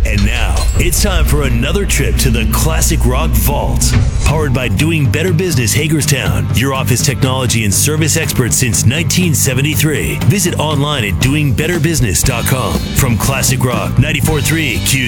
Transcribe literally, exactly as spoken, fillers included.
And now, it's time for another trip to the Classic Rock Vault. Powered by Doing Better Business Hagerstown, your office technology and service expert since nineteen seventy-three. Visit online at doing better business dot com. From Classic Rock ninety-four point three Q